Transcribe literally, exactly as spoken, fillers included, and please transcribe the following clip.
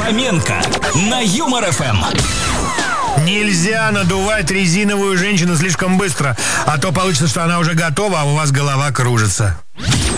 Фоменко на Юмор эф эм. Нельзя надувать резиновую женщину слишком быстро, а то получится, что она уже готова, а у вас голова кружится.